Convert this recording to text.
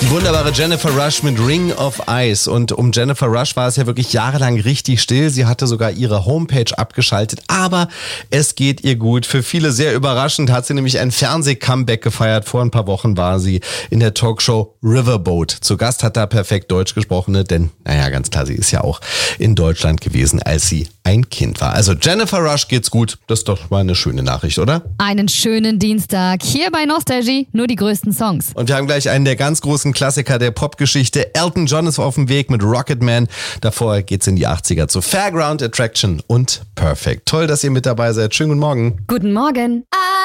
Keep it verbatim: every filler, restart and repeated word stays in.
Die wunderbare Jennifer Rush mit Ring of Ice. Und um Jennifer Rush war es ja wirklich jahrelang richtig still. Sie hatte sogar ihre Homepage abgeschaltet, aber es geht ihr gut. Für viele sehr überraschend hat sie nämlich ein Fernseh-Comeback gefeiert. Vor ein paar Wochen war sie in der Talkshow Riverboat. Zu Gast hat da perfekt Deutsch gesprochene, denn, naja, ganz klar, sie ist ja auch in Deutschland gewesen, als sie ein Kind war. Also Jennifer Rush geht's gut. Das ist doch mal eine schöne Nachricht, oder? Einen schönen Dienstag. Hier bei Nostalgie nur die größten Songs. Und wir haben gleich einen der ganz großen Klassiker der Popgeschichte. Elton John ist auf dem Weg mit Rocket Man. Davor geht's in die achtziger zu Fairground Attraction und Perfect. Toll, dass ihr mit dabei seid. Schönen guten Morgen. Guten Morgen.